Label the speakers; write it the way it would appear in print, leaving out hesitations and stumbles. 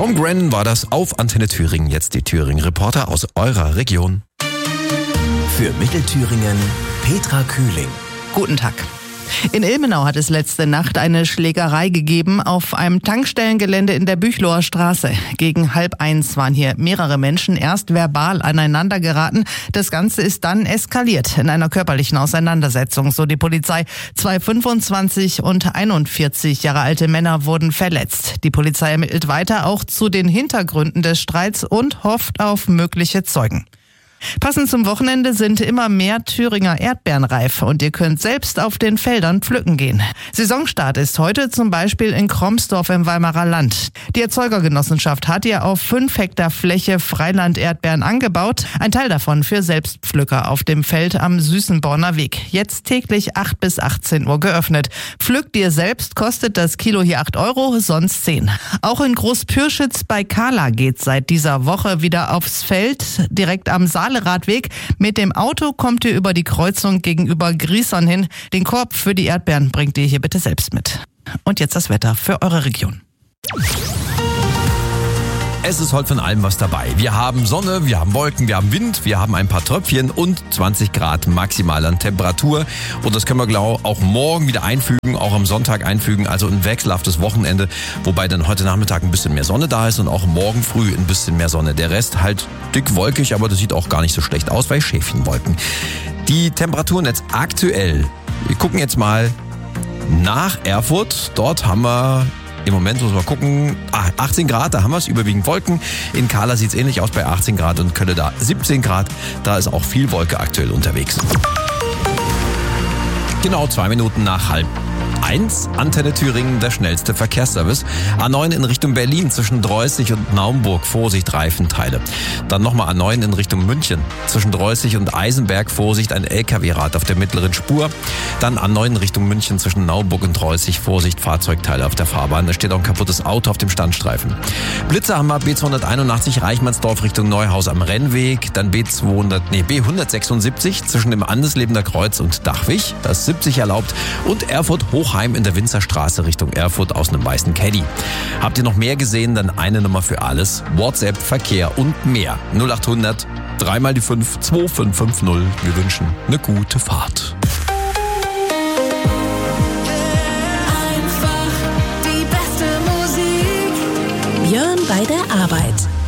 Speaker 1: Tom Grennan war das auf Antenne Thüringen. Jetzt die Thüringen-Reporter aus eurer Region.
Speaker 2: Für Mittelthüringen Petra Kühling.
Speaker 3: Guten Tag. In Ilmenau hat es letzte Nacht eine Schlägerei gegeben auf einem Tankstellengelände in der Büchloer Straße. Gegen 12:30 waren hier mehrere Menschen erst verbal aneinander geraten. Das Ganze ist dann eskaliert in einer körperlichen Auseinandersetzung, so die Polizei. 2 25 und 41 Jahre alte Männer wurden verletzt. Die Polizei ermittelt weiter auch zu den Hintergründen des Streits und hofft auf mögliche Zeugen. Passend zum Wochenende sind immer mehr Thüringer Erdbeeren reif und ihr könnt selbst auf den Feldern pflücken gehen. Saisonstart ist heute zum Beispiel in Kromsdorf im Weimarer Land. Die Erzeugergenossenschaft hat ja auf 5 Hektar Fläche Freiland-Erdbeeren angebaut. Ein Teil davon für Selbstpflücker auf dem Feld am Süßenborner Weg. Jetzt täglich 8 bis 18 Uhr geöffnet. Pflückt ihr selbst, kostet das Kilo hier 8 Euro, sonst 10. Auch in Großpürschitz bei Kala geht seit dieser Woche wieder aufs Feld, direkt am Saale-Radweg. Mit dem Auto kommt ihr über die Kreuzung gegenüber Griesson hin. Den Korb für die Erdbeeren bringt ihr hier bitte selbst mit. Und jetzt das Wetter für eure Region.
Speaker 1: Es ist heute von allem was dabei. Wir haben Sonne, wir haben Wolken, wir haben Wind, wir haben ein paar Tröpfchen und 20 Grad maximal an Temperatur. Und das können wir auch morgen wieder einfügen, auch am Sonntag einfügen. Also ein wechselhaftes Wochenende, wobei dann heute Nachmittag ein bisschen mehr Sonne da ist und auch morgen früh ein bisschen mehr Sonne. Der Rest halt dick wolkig, aber das sieht auch gar nicht so schlecht aus, weil Schäfchenwolken. Die Temperaturen jetzt aktuell, wir gucken jetzt mal nach Erfurt. Dort haben wir im Moment, muss man gucken, 18 Grad, da haben wir es, überwiegend Wolken. In Kala sieht es ähnlich aus bei 18 Grad und Kölle da 17 Grad. Da ist auch viel Wolke aktuell unterwegs. Genau 2 Minuten nach 12:30, Antenne Thüringen, der schnellste Verkehrsservice. A9 in Richtung Berlin zwischen Dreußig und Naumburg, Vorsicht, Reifenteile. Dann nochmal A9 in Richtung München zwischen Dreußig und Eisenberg, Vorsicht, ein LKW-Rad auf der mittleren Spur. Dann A9 in Richtung München zwischen Naumburg und Dreußig, Vorsicht, Fahrzeugteile auf der Fahrbahn. Da steht auch ein kaputtes Auto auf dem Standstreifen. Blitzer haben wir B281 Reichmannsdorf Richtung Neuhaus am Rennweg. Dann B176 zwischen dem Andeslebener Kreuz und Dachwig. Da ist 70 erlaubt. Und Erfurt Hochheim in der Winzerstraße Richtung Erfurt aus einem weißen Caddy. Habt ihr noch mehr gesehen? Dann eine Nummer für alles. WhatsApp, Verkehr und mehr. 0800 3 mal die 5 2550. Wir wünschen eine gute Fahrt.
Speaker 4: Einfach die beste Musik.
Speaker 5: Björn bei der Arbeit.